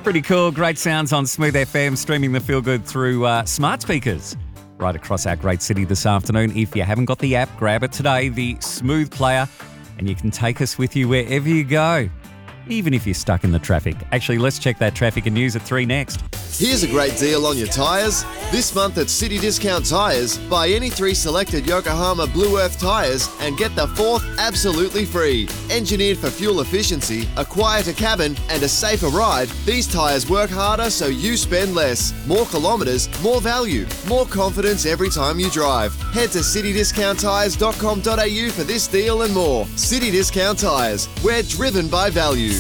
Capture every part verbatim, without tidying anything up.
Pretty cool. Great sounds on Smooth F M, streaming the Feel Good through uh, smart speakers right across our great city this afternoon. If you haven't got the app, grab it today, the Smooth Player, and you can take us with you wherever you go, even if you're stuck in the traffic. Actually, let's check that traffic and news at three next. Here's a great deal on your tyres. This month at City Discount Tyres, buy any three selected Yokohama Blue Earth tyres and get the fourth absolutely free. Engineered for fuel efficiency, a quieter cabin and a safer ride, these tyres work harder so you spend less. More kilometres, more value, more confidence every time you drive. Head to city discount tyres dot com dot a u for this deal and more. City Discount Tyres, we're driven by value.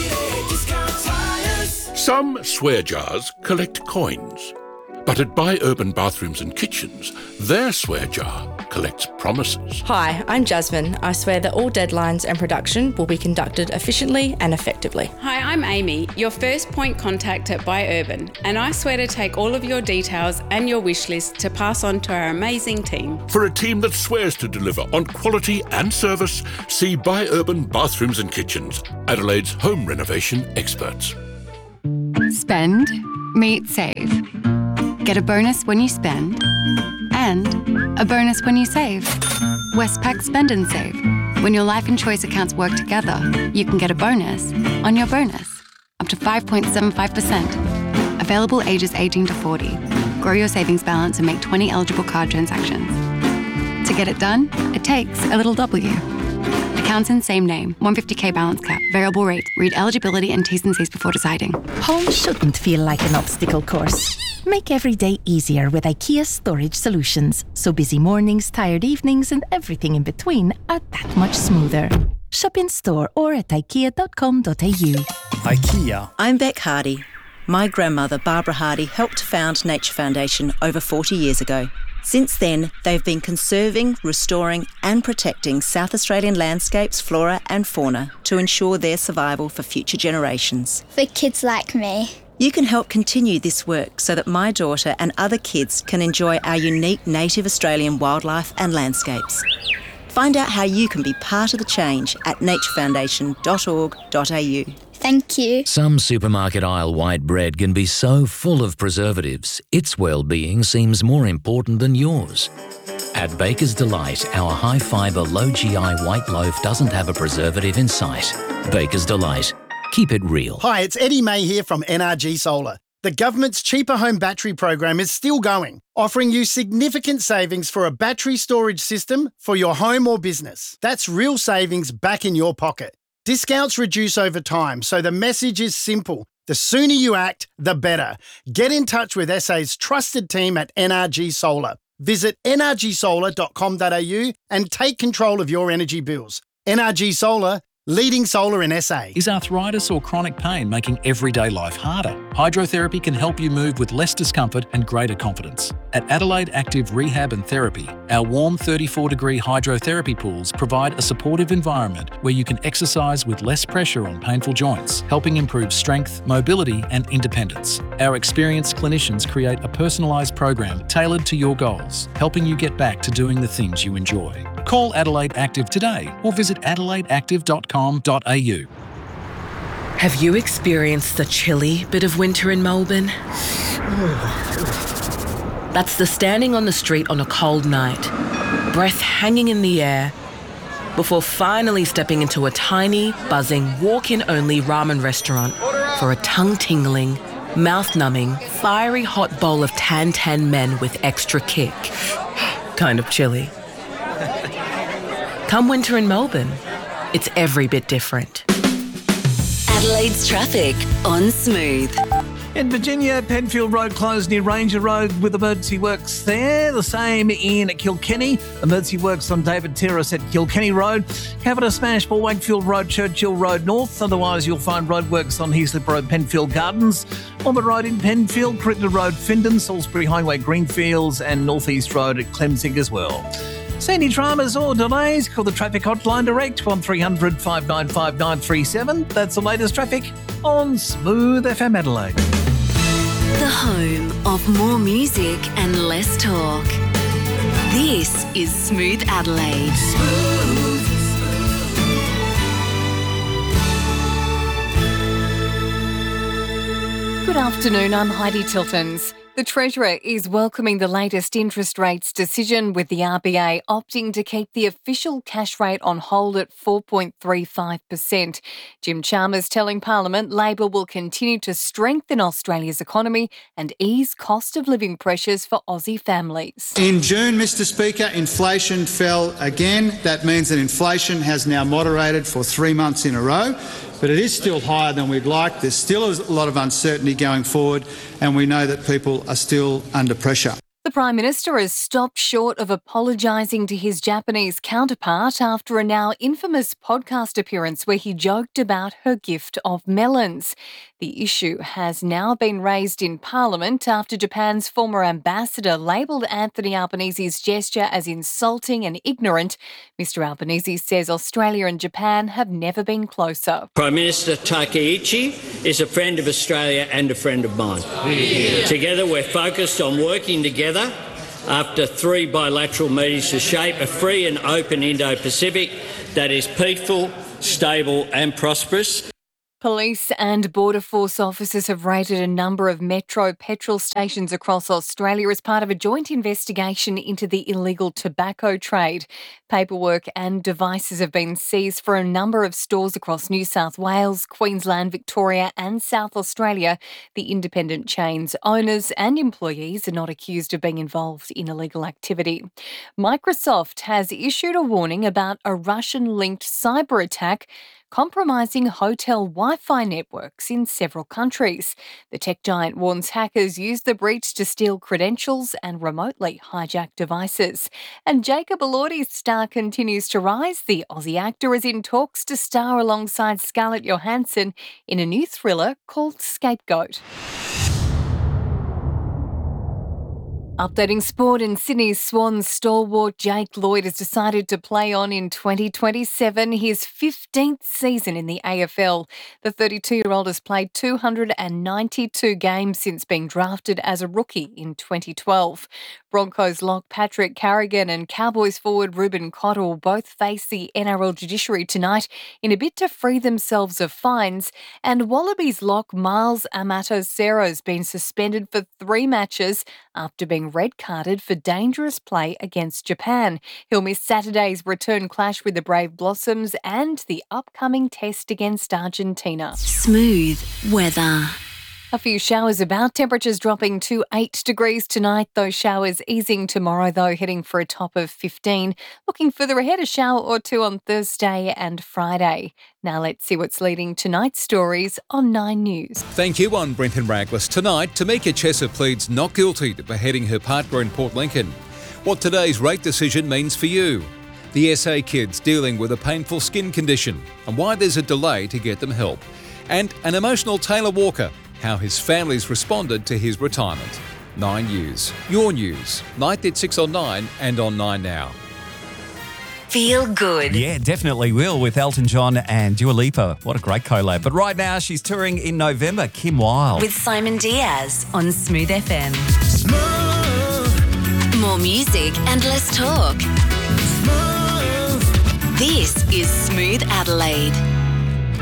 Some swear jars collect coins, but at Buy Urban Bathrooms and Kitchens, their swear jar collects promises. Hi, I'm Jasmine. I swear that all deadlines and production will be conducted efficiently and effectively. Hi, I'm Amy, your first point contact at Buy Urban, and I swear to take all of your details and your wish list to pass on to our amazing team. For a team that swears to deliver on quality and service, see Buy Urban Bathrooms and Kitchens, Adelaide's home renovation experts. Spend, meet, save. Get a bonus when you spend and a bonus when you save. Westpac Spend and Save. When your life and choice accounts work together, you can get a bonus on your bonus, up to five point seven five percent. Available ages eighteen to forty. Grow your savings balance and make twenty eligible card transactions. To get it done, it takes a little W. Accounts in same name, one hundred fifty k balance cap, variable rate. Read eligibility and T's and C's before deciding. Home shouldn't feel like an obstacle course. Make every day easier with IKEA Storage Solutions, so busy mornings, tired evenings, and everything in between are that much smoother. Shop in store or at ikea dot com dot a u. IKEA. I'm Beck Hardy. My grandmother, Barbara Hardy, helped found Nature Foundation over forty years ago. Since then, they've been conserving, restoring and protecting South Australian landscapes, flora and fauna to ensure their survival for future generations. For kids like me. You can help continue this work so that my daughter and other kids can enjoy our unique native Australian wildlife and landscapes. Find out how you can be part of the change at nature foundation dot org dot a u. Thank you. Some supermarket aisle white bread can be so full of preservatives, its well-being seems more important than yours. At Baker's Delight, our high-fibre, low-G I white loaf doesn't have a preservative in sight. Baker's Delight. Keep it real. Hi, it's Eddie May here from N R G Solar. The government's Cheaper Home Battery program is still going, offering you significant savings for a battery storage system for your home or business. That's real savings back in your pocket. Discounts reduce over time, so the message is simple. The sooner you act, the better. Get in touch with S A's trusted team at N R G Solar. Visit n r g solar dot com dot a u and take control of your energy bills. N R G Solar, leading solar in S A. Is arthritis or chronic pain making everyday life harder? Hydrotherapy can help you move with less discomfort and greater confidence. At Adelaide Active Rehab and Therapy, our warm thirty-four degree hydrotherapy pools provide a supportive environment where you can exercise with less pressure on painful joints, helping improve strength, mobility and independence. Our experienced clinicians create a personalised program tailored to your goals, helping you get back to doing the things you enjoy. Call Adelaide Active today or visit adelaide active dot com dot a u. Have you experienced the chilly bit of winter in Melbourne? That's the standing on the street on a cold night, breath hanging in the air, before finally stepping into a tiny, buzzing, walk-in-only ramen restaurant for a tongue-tingling, mouth-numbing, fiery hot bowl of tan-tan men with extra kick. Kind of chilly. Come winter in Melbourne, it's every bit different. Adelaide's traffic on Smooth. In Virginia, Penfield Road closed near Ranger Road with emergency works there. The same in Kilkenny. Emergency works on David Terrace at Kilkenny Road. Cavita smash for Wakefield Road, Churchill Road North. Otherwise, you'll find roadworks on Heaslip Road, Penfield Gardens. Ormond Road in Penfield, Crittenden Road, Findon, Salisbury Highway, Greenfields and North East Road at Clemsing as well. See any dramas or delays? Call the traffic hotline direct, one three hundred five nine five nine three seven. That's the latest traffic on Smooth F M Adelaide. The home of more music and less talk. This is Smooth Adelaide. Smooth. Good afternoon, I'm Heidi Tiltons. The Treasurer is welcoming the latest interest rates decision, with the R B A opting to keep the official cash rate on hold at four point three five percent. Jim Chalmers telling Parliament Labor will continue to strengthen Australia's economy and ease cost of living pressures for Aussie families. In June, Mister Speaker, inflation fell again. That means that inflation has now moderated for three months in a row. But it is still higher than we'd like. There's still a lot of uncertainty going forward, and we know that people are still under pressure. The Prime Minister has stopped short of apologising to his Japanese counterpart after a now infamous podcast appearance where he joked about her gift of melons. The issue has now been raised in Parliament after Japan's former ambassador labelled Anthony Albanese's gesture as insulting and ignorant. Mister Albanese says Australia and Japan have never been closer. Prime Minister Takaichi is a friend of Australia and a friend of mine. Yeah. Together we're focused on working together after three bilateral meetings to shape a free and open Indo-Pacific that is peaceful, stable and prosperous. Police and Border Force officers have raided a number of Metro petrol stations across Australia as part of a joint investigation into the illegal tobacco trade. Paperwork and devices have been seized for a number of stores across New South Wales, Queensland, Victoria and South Australia. The independent chain's owners and employees are not accused of being involved in illegal activity. Microsoft has issued a warning about a Russian-linked cyber attack compromising hotel Wi-Fi networks in several countries. The tech giant warns hackers used the breach to steal credentials and remotely hijack devices. And Jacob Elordi's star continues to rise. The Aussie actor is in talks to star alongside Scarlett Johansson in a new thriller called Scapegoat. Updating sport, in Sydney's Swans stalwart Jake Lloyd has decided to play on in twenty twenty-seven, his fifteenth season in the A F L. The thirty-two-year-old has played two hundred ninety-two games since being drafted as a rookie in twenty twelve. Broncos lock Patrick Carrigan and Cowboys forward Ruben Cotter will both face the N R L judiciary tonight in a bid to free themselves of fines. And Wallabies lock Miles Amato-Sero has been suspended for three matches after being red-carded for dangerous play against Japan. He'll miss Saturday's return clash with the Brave Blossoms and the upcoming test against Argentina. Smooth weather. A few showers about, temperatures dropping to eight degrees tonight. Those showers easing tomorrow, though, heading for a top of fifteen. Looking further ahead, a shower or two on Thursday and Friday. Now let's see what's leading tonight's stories on Nine News. Thank you. I'm Brenton Raglas. Tonight, Tamika Chesser pleads not guilty to beheading her partner in Port Lincoln. What today's rate decision means for you. The S A kids dealing with a painful skin condition and why there's a delay to get them help. And an emotional Taylor Walker, how his family's responded to his retirement. Nine News, your news, night at six on Nine and on Nine Now. Feel good. Yeah, definitely will, with Elton John and Dua Lipa. What a great collab. But right now, she's touring in November, Kim Wilde. With Simon Diaz on Smooth F M. Smooth. More music and less talk. Smooth. This is Smooth Adelaide.